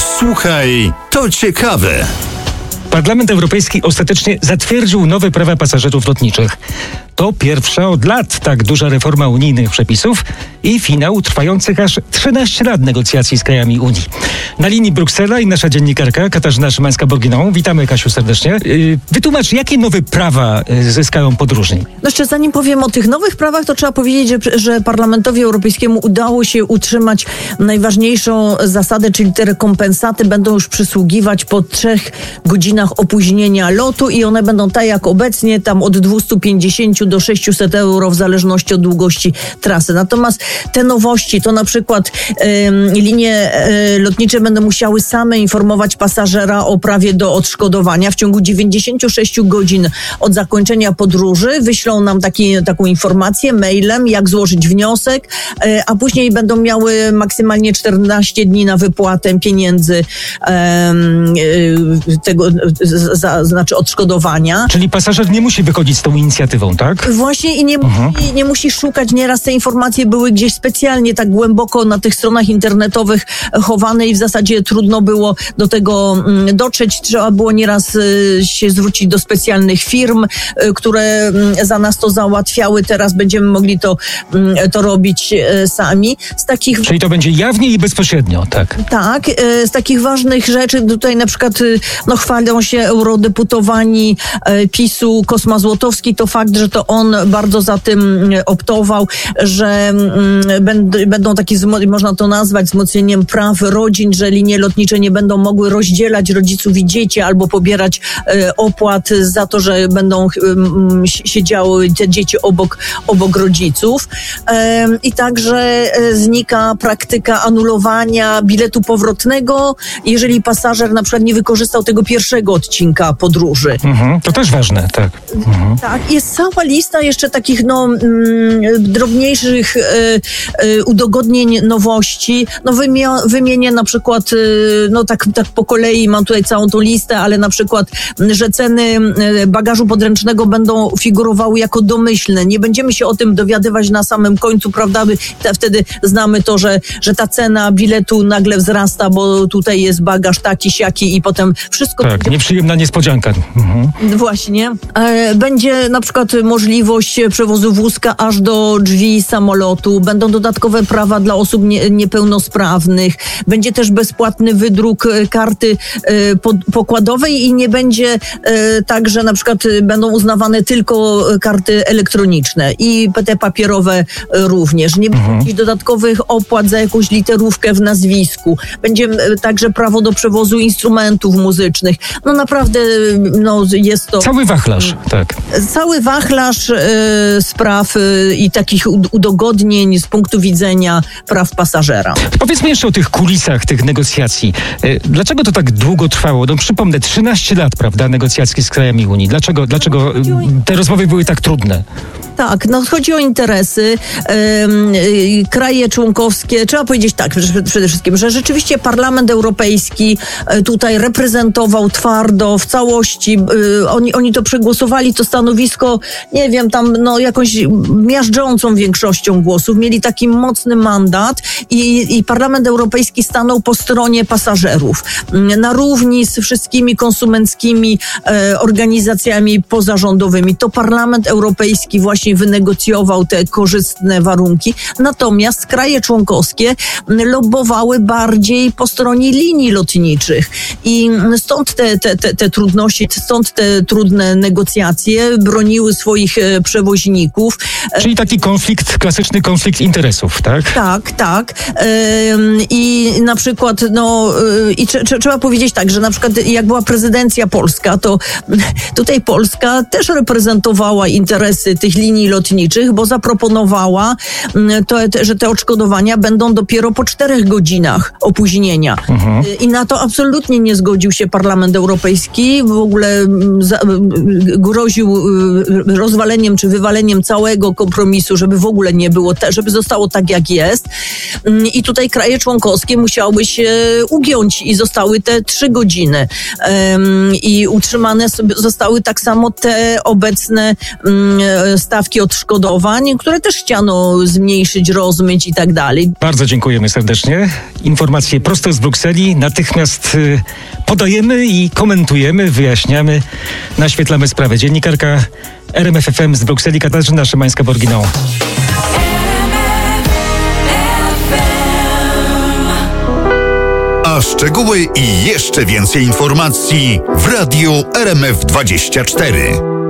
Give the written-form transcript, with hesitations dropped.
Posłuchaj, to ciekawe. Parlament Europejski ostatecznie zatwierdził nowe prawa pasażerów lotniczych. To pierwsza od lat tak duża reforma unijnych przepisów i finał trwających aż 13 lat negocjacji z krajami Unii. Na linii Bruksela i nasza dziennikarka Katarzyna Szymańska-Borginą. Witamy, Kasiu, serdecznie. Wytłumacz, jakie nowe prawa zyskają podróżni? No jeszcze zanim powiem o tych nowych prawach, to trzeba powiedzieć, że Parlamentowi Europejskiemu udało się utrzymać najważniejszą zasadę, czyli te rekompensaty będą już przysługiwać po 3 godzinach opóźnienia lotu i one będą tak jak obecnie, tam od 250 do 600 euro w zależności od długości trasy. Natomiast te nowości to na przykład linie lotnicze będą musiały same informować pasażera o prawie do odszkodowania. W ciągu 96 godzin od zakończenia podróży wyślą nam taką informację mailem, jak złożyć wniosek, a później będą miały maksymalnie 14 dni na wypłatę pieniędzy tego, znaczy odszkodowania. Czyli pasażer nie musi wychodzić z tą inicjatywą, tak? Właśnie i nie musi szukać. Nieraz te informacje były gdzieś specjalnie tak głęboko na tych stronach internetowych chowane i w zasadzie trudno było do tego dotrzeć. Trzeba było nieraz się zwrócić do specjalnych firm, które za nas to załatwiały. Teraz będziemy mogli to robić sami. Czyli to będzie jawnie i bezpośrednio, tak? Tak. Z takich ważnych rzeczy tutaj na przykład chwalą się eurodeputowani PiS-u Kosma Złotowski. To fakt, że to on bardzo za tym optował, że będą takie, można to nazwać wzmocnieniem praw rodzin, że linie lotnicze nie będą mogły rozdzielać rodziców i dzieci albo pobierać opłat za to, że będą siedziały te dzieci obok rodziców. I także znika praktyka anulowania biletu powrotnego, jeżeli pasażer na przykład nie wykorzystał tego pierwszego odcinka podróży. To też ważne, tak. Tak, jest cała lista jeszcze takich drobniejszych udogodnień, nowości. Wymienię na przykład, tak po kolei mam tutaj całą tą listę, ale na przykład, że ceny bagażu podręcznego będą figurowały jako domyślne. Nie będziemy się o tym dowiadywać na samym końcu, prawda? Wtedy znamy to, że ta cena biletu nagle wzrasta, bo tutaj jest bagaż taki, siaki i potem wszystko... Tak, nieprzyjemna niespodzianka. Właśnie. Będzie na przykład możliwość przewozu wózka aż do drzwi samolotu. Będą dodatkowe prawa dla osób niepełnosprawnych. Będzie też bezpłatny wydruk karty pokładowej i nie będzie tak, że na przykład będą uznawane tylko karty elektroniczne i te papierowe również. Nie będzie jakichś dodatkowych opłat za jakąś literówkę w nazwisku. Będzie także prawo do przewozu instrumentów muzycznych. Naprawdę jest to... Cały wachlarz, tak. Cały wachlarz spraw i takich udogodnień z punktu widzenia praw pasażera. Powiedzmy jeszcze o tych kulisach tych negocjacji. Dlaczego to tak długo trwało? Przypomnę, 13 lat, prawda, negocjacji z krajami Unii. Dlaczego te rozmowy były tak trudne? Tak, chodzi o interesy. Kraje członkowskie, trzeba powiedzieć tak przede wszystkim, że rzeczywiście Parlament Europejski tutaj reprezentował twardo, w całości. Oni to przegłosowali, to stanowisko, nie wiem, tam jakąś miażdżącą większością głosów. Mieli taki mocny mandat i Parlament Europejski stanął po stronie pasażerów. Na równi z wszystkimi konsumenckimi organizacjami pozarządowymi. To Parlament Europejski właśnie wynegocjował te korzystne warunki. Natomiast kraje członkowskie lobbowały bardziej po stronie linii lotniczych. I stąd te trudności, stąd te trudne negocjacje, broniły swoich przewoźników. Czyli taki klasyczny konflikt interesów, tak? Tak. I na przykład, trzeba powiedzieć tak, że na przykład jak była prezydencja polska, to tutaj Polska też reprezentowała interesy tych linii lotniczych, bo zaproponowała, że te odszkodowania będą dopiero po 4 godzinach opóźnienia. I na to absolutnie nie zgodził się Parlament Europejski. W ogóle groził rozwaleniem czy wywaleniem całego kompromisu, żeby w ogóle nie było, żeby zostało tak jak jest. I tutaj kraje członkowskie musiały się ugiąć i zostały te 3 godziny. I utrzymane zostały tak samo te obecne stawki stawki odszkodowań, które też chciano zmniejszyć, rozmyć i tak dalej. Bardzo dziękujemy serdecznie. Informacje prosto z Brukseli natychmiast podajemy i komentujemy, wyjaśniamy, naświetlamy sprawę. Dziennikarka RMF FM z Brukseli Katarzyna Szymańska-Borginą. A szczegóły i jeszcze więcej informacji w Radiu RMF24.